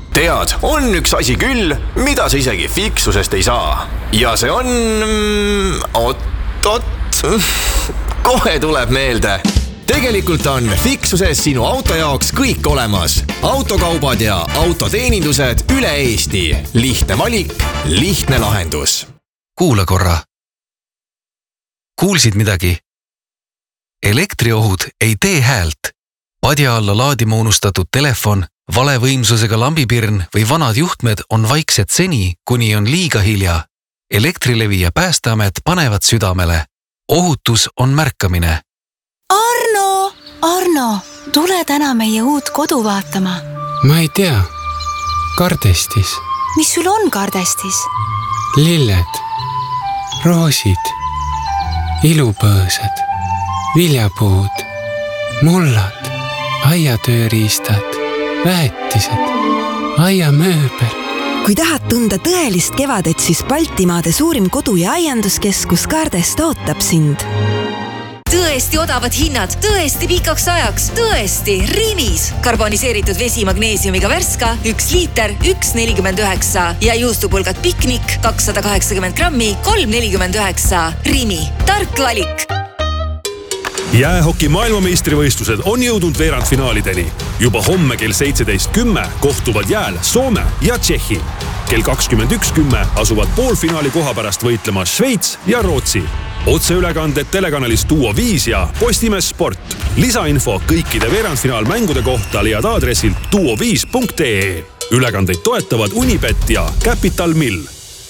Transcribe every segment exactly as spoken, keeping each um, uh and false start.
Tead, on üks asi küll, mida sa isegi fiksusest ei saa. Ja see on... Oot-oot... Kohe tuleb meelde. Tegelikult on fiksuses sinu auto jaoks kõik olemas. Autokaubad ja autoteenindused üle Eesti. Lihtne valik, lihtne lahendus. Kuula korra. Kuulsid midagi? Elektriohud ei tee häält. Padja alla laadima unustatud telefon, valevõimsusega lambipirn või vanad juhtmed on vaiksed seni, kuni on liiga hilja. Elektrilevi ja Päästeamet panevad südamele. Ohutus on märkamine. Arno! Arno, tule täna meie uut kodu vaatama. Ma ei tea. Kardestis. Mis sul on kardestis? Lilled, roosid, ilupõõsad, viljapuud, mullad, aiatööriistad, väetised, aiamööbel. Kui tahad tunda tõelist kevadet, siis Baltimaade suurim kodu- ja aianduskeskus Kardest ootab sind. Tõesti odavad hinnad, tõesti pikaks ajaks, tõesti Rimis. Karboniseeritud vesi magneesiumiga Värska, üks liiter, üks nelikümmend üheksa ja juustupulgad Piknik, kakssada kaheksakümmend grammi, kolm nelikümmend üheksa. Rimi, tark valik. Jäähoki maailmameistrivõistlused on jõudnud veerandfinaalideni. Juba homme kell seitseteist kümme kohtuvad jääl Soome ja Tšehhi. Kell kakskümmend üks kümme asuvad poolfinaali koha pärast võitlema Šveits ja Rootsi. Otseülekanded telekanalis Duo viis ja Postimees Sport. Lisainfo kõikide veerandfinaalmängude kohta leiad aadressilt duo viis punkt ee. Ülekandeid toetavad Unibet ja Capital Mill.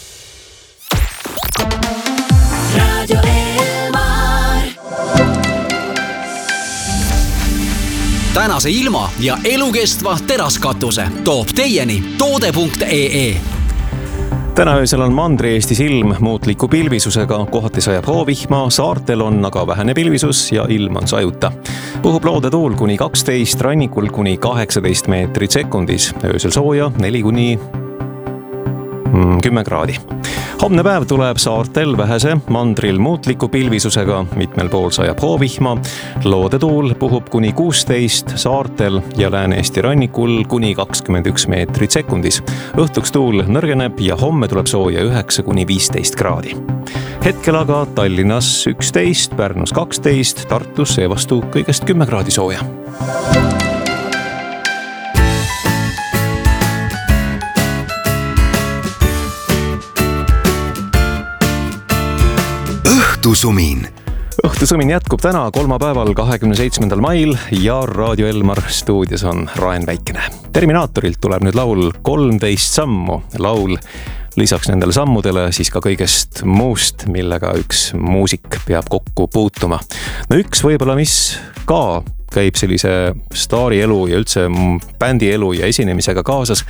Radio Elmar. Tänase ilma ja elukestva teraskatuse toob teieni toode punkt ee. Täna öösel on Mandri-Eestis ilm muutliku pilvisusega, kohati sajab hoovihma, saartel on aga vähene pilvisus ja ilm on sajuta. Puhub loodetuul kuni kaksteist, rannikul kuni kaheksateist meetrit sekundis, öösel sooja neli kuni kümme kraadi. Homne päev tuleb saartel vähese, mandril muutliku pilvisusega, mitmel pool sajab hoovihma, loodetuul puhub kuni kuusteist, saartel ja Lääne-Eesti rannikul kuni kakskümmend üks meetrit sekundis. Õhtuks tuul nõrgeneb ja homme tuleb sooja üheksa kuni viisteist kraadi. Hetkel aga Tallinnas üksteist, Pärnus kaksteist, Tartus seevastu kõigest kümme kraadi sooja. Õhtusumin. Õhtusumin jätkub täna kolmapäeval kahekümne seitsmendal mail ja Radio Elmar stuudios on Raen Väikene. Terminaatorilt tuleb nüüd laul kolmteist sammu. Laul lisaks nendele sammudele siis ka kõigest muust, millega üks muusik peab kokku puutuma. No üks võib-olla, mis ka käib sellise staari elu ja üldse bändi elu ja esinemisega kaasas,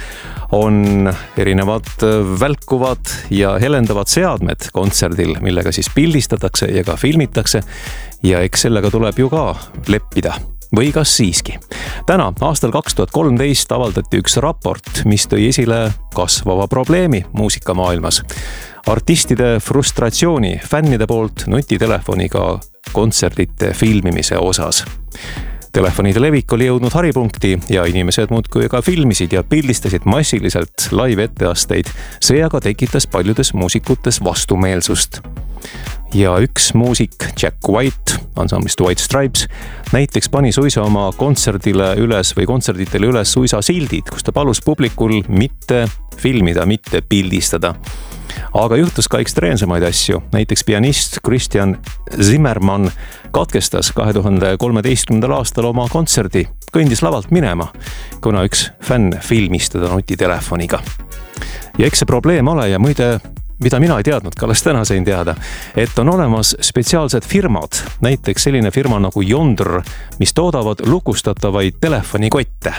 on erinevad välkuvad ja helendavad seadmed kontserdil, millega siis pildistatakse ja ka filmitakse ja eks sellega tuleb ju ka leppida. Või kas siiski? Täna, aastal kaks tuhat kolmteist avaldati üks raport, mis tõi esile kasvava probleemi muusikamaailmas. Artistide frustratsiooni fännide poolt nutitelefoniga kontserdite filmimise osas. Telefonide levik oli jõudnud haripunkti ja inimesed muudkui ka filmisid ja pildistasid massiliselt live etteasteid. See aga tekitas paljudes muusikutes vastumeelsust. Ja üks muusik, Jack White, ansamblist White Stripes, näiteks pani suisa oma kontserdile üles või kontserditele üles suisa sildid, kus ta palus publikul mitte filmida, mitte pildistada. Aga juhtus ka ekstreemsemaid asju. Näiteks pianist Christian Zimmermann katkestas kahe tuhande kolmeteistkümnendal aastal oma kontserdi, kõndis lavalt minema, kuna üks fänn filmis teda nutitelefoniga. Ja eks see probleem ole ja muide, mida mina ei teadnud, ka alles täna sain teada, et on olemas spetsiaalsed firmad, näiteks selline firma nagu Yondr, mis toodavad lukustatavaid telefonikotte.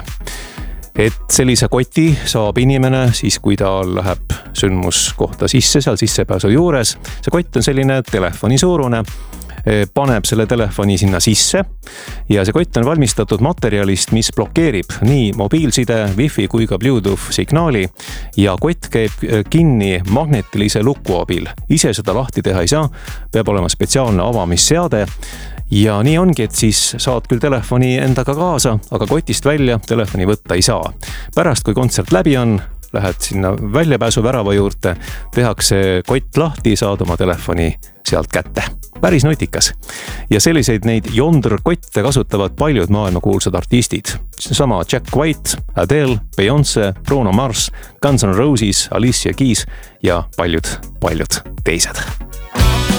Et sellise koti saab inimene siis, kui ta läheb sündmuskohta sisse, seal sissepääsu juures. See kott on selline telefoni suurune, paneb selle telefoni sinna sisse ja see kott on valmistatud materjalist, mis blokeerib nii mobiilside, wifi kui ka Bluetooth signaali ja kott käib kinni magnetilise luku abil. Ise seda lahti teha ei saa, peab olema spetsiaalne avamisseade ja nii ongi, et siis saad küll telefoni endaga kaasa, aga kotist välja telefoni võtta ei saa. Pärast, kui kontsert läbi on, lähed sinna väljapääsu värava juurde, tehakse kott lahti, saad oma telefoni sealt kätte. Päris nutikas. Ja selliseid neid Yondr-kotte kasutavad paljud maailmakuulsad artistid. Sama Jack White, Adele, Beyoncé, Bruno Mars, Guns N' Roses, Alicia Keys ja paljud, paljud teised.